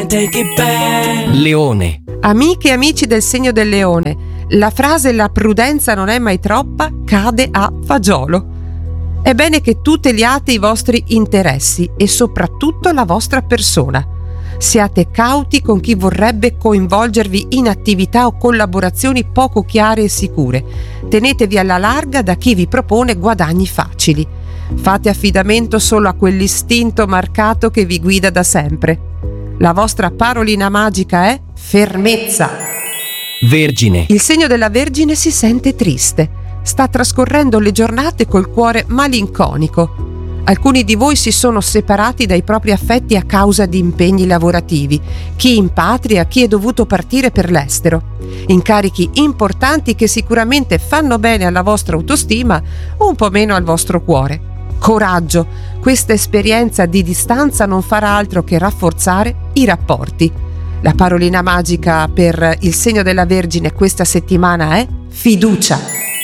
can't take it back. Leone. Amiche e amici del segno del leone, la frase "la prudenza non è mai troppa" cade a fagiolo. È bene che tuteliate i vostri interessi e soprattutto la vostra persona. Siate cauti con chi vorrebbe coinvolgervi in attività o collaborazioni poco chiare e sicure. Tenetevi alla larga da chi vi propone guadagni facili. Fate affidamento solo a quell'istinto marcato che vi guida da sempre. La vostra parolina magica è fermezza. Vergine. Il segno della Vergine si sente triste. Sta trascorrendo le giornate col cuore malinconico. Alcuni di voi si sono separati dai propri affetti a causa di impegni lavorativi, chi in patria, chi è dovuto partire per l'estero. Incarichi importanti che sicuramente fanno bene alla vostra autostima, un po' meno al vostro cuore. Coraggio, questa esperienza di distanza non farà altro che rafforzare i rapporti. La parolina magica per il segno della Vergine questa settimana è fiducia.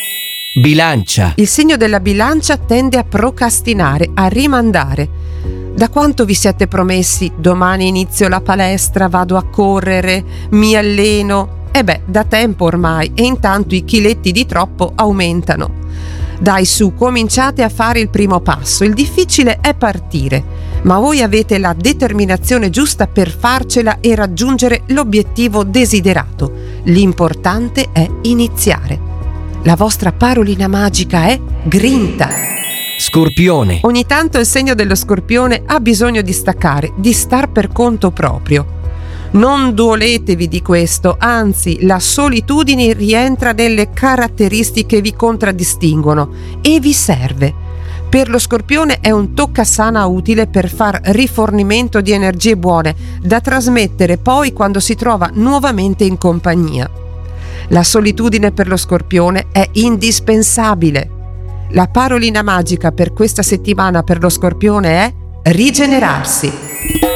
Bilancia. Il segno della Bilancia tende a procrastinare, a rimandare. Da quanto vi siete promessi "domani inizio la palestra, vado a correre, mi alleno"? Da tempo ormai, e intanto i chiletti di troppo aumentano. Dai su, cominciate a fare il primo passo, il difficile è partire, ma voi avete la determinazione giusta per farcela e raggiungere l'obiettivo desiderato. L'importante è iniziare. La vostra parolina magica è grinta. Scorpione. Ogni tanto il segno dello Scorpione ha bisogno di staccare, di star per conto proprio. Non doletevi di questo, anzi, la solitudine rientra nelle caratteristiche che vi contraddistinguono e vi serve. Per lo Scorpione è un toccasana utile per far rifornimento di energie buone da trasmettere poi quando si trova nuovamente in compagnia. La solitudine per lo Scorpione è indispensabile. La parolina magica per questa settimana per lo Scorpione è rigenerarsi.